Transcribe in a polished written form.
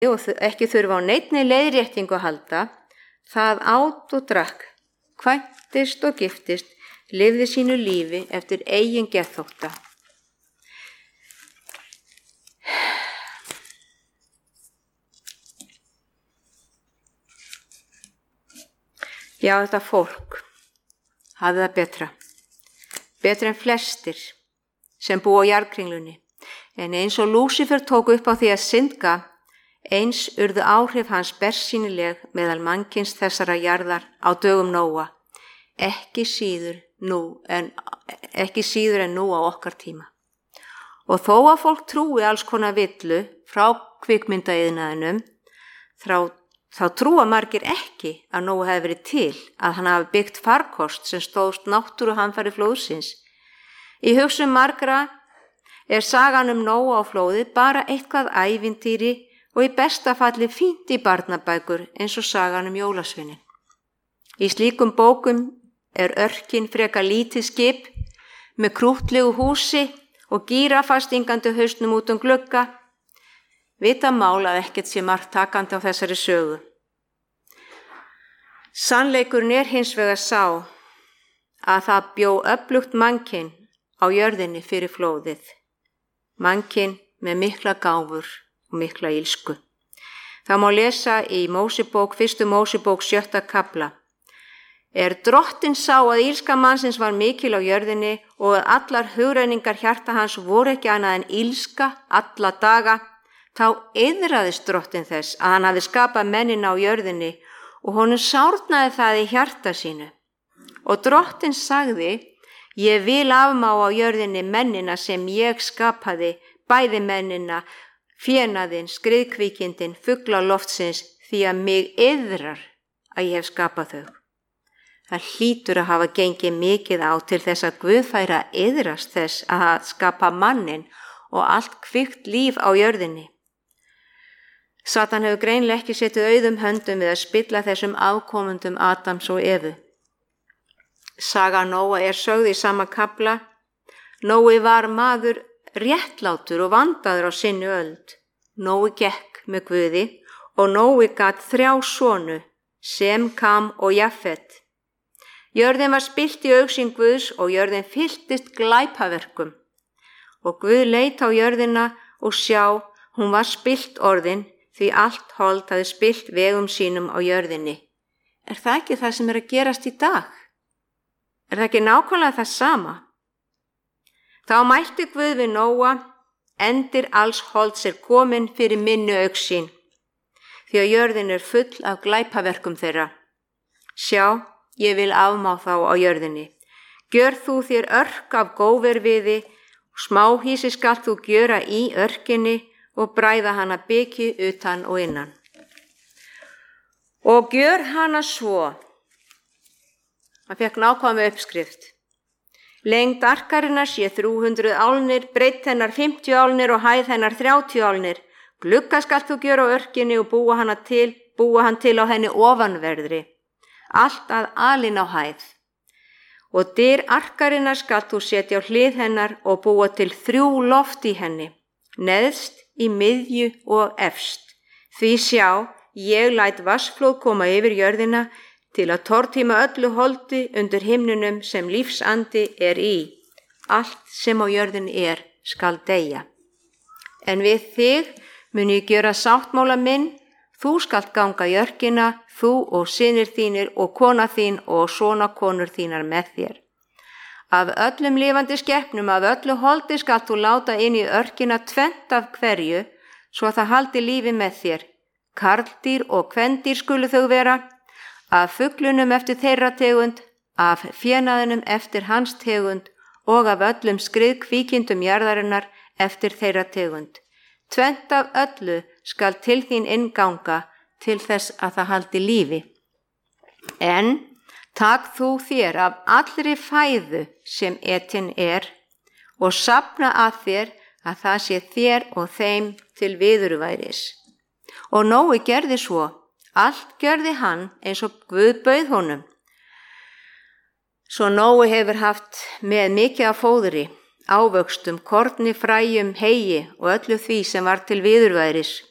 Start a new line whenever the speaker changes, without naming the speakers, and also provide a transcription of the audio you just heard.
og ekki þurfa á neinni leiðréttingu að halda, það át og drakk, kvæntist og giftist, lifði sínu lífi eftir eigin geðþótta. Já, þetta fólk hafði það betra en flestir sem búa á jarðkringlunni, en eins og Lúsífer tók upp á því að syndga, eins urðu áhrif hans bersýnileg meðal mannkyns þessara jarðar á dögum Nóa, ekki síður en nú á okkar tíma. Og þó að fólk trúi alls konar villu frá kvikmyndaiðnaðinum, þá trúa margir ekki að Nóa hefði verið til, að hann hafi byggt farkost sem stóðst náttúruhamfari flóðsins. Í hugsun margra er sagan Nóa á flóði bara eitthvað ævintýri og í besta falli fínt í barnabækur eins og sagan jólasveinin. Í slíkum bókum er örkin frekar lítið skip með krúttlegu húsi og gírafastingandi hausnum út glugga. Vita mál að ekkert sé margt takandi á þessari sögu. Sannleikurinn er hins vegar sá að það bjó öflugt mannkyn á jörðinni fyrir flóðið. Mannkyn með mikla gáfur og mikla illsku. Það má lesa í fyrstu Mósebók 7. kafla. Drottinn sá að illska mannsins var mikil á jörðinni og að allar hugrenningar hjarta hans voru ekki annað en illska alla daga, þá iðraðist Drottinn þess að hann hafi skapað mennina á jörðinni og honum sárnaði það í hjarta sínu. Og Drottinn sagði, ég vil afmá á jörðinni mennina sem ég skapaði, bæði mennina, fénaðinn, skriðkvíkindin, fugla loftsins, því að mig iðrar að ég hef skapað þau. Það hlýtur að hafa gengið mikið á til þess að Guð færi að iðrast þess að skapa mannin og allt kvikt líf á jörðinni. Satan hefur greinilega ekki setið auðum höndum við að spilla þessum afkomendum Adams og Evu. Saga Nóa er sögð í sama kafla. Nói var maður réttlátur og vandaður á sinni öld. Nói gekk með Guði og Nói gat 3 sonu, Sem, Kam og Jafet. Jörðin var spillt í augsýn Guðs og jörðin fylltist glæpaverkum. Og Guð leit á jörðina og sjá, hún var spillt orðin, því allt hold hafði spillt vegum sínum á jörðinni. Er það ekki það sem er að gerast í dag? Er það ekki nákvæmlega það sama? Þá mælti Guð við Nóa, endir alls holds er komin fyrir minni augsýn, því að jörðin er full af glæpaverkum þeirra. Sjá, ég vil afmá þá á jörðinni. Gjör þú þér örk af góverviði, smáhýsi skalt þú gjöra í örkinni og bræða hana biki utan og innan. Og gjör hana svo. Hann fekk nákvæma uppskrift. Lengd arkarinnar sé 300 álnir, breidd hennar 50 álnir og hæð hennar 30 álnir. Glugga skalt þú gjöra á örkinni og búa hann til á henni ofanverðri. Allt að alin á hæð. Og dyr arkarinnar skalt þú setja á hlið hennar og búa til 3 loft í henni, neðst, í miðju og efst. Því sjá, ég læt vatnsflóð koma yfir jörðina til að tortíma öllu holdi undir himnunum sem lífsandi er í. Allt sem á jörðin er skal deyja. En við þig mun ég gjöra sáttmála minn, þú skalt ganga í örkina, þú og synir þínir og kona þín og sonakonur þínar með þér. Af öllum lifandi skepnum, af öllu holdi skalt þú láta inn í örkina 2 af hverju, svo að það haldi lífi með þér. Karldýr og kvendýr skulu þau vera, af fuglunum eftir þeirra tegund, af fénaðinum eftir hans tegund og af öllum skriðkvíkindum jarðarinnar eftir þeirra tegund. 2 af öllu skal til þín innganga til þess að það haldi lífi. En tak þú þér af allri fæðu sem etin er og safna að þér að það sé þér og þeim til viðurværis. Og Nói gerði svo, allt gjörði hann eins og Guð bauð honum. Svo Nói hefur haft með mikið af fóðri, ávöxtum, korni, fræjum, heyi og öllu því sem var til viðurværis.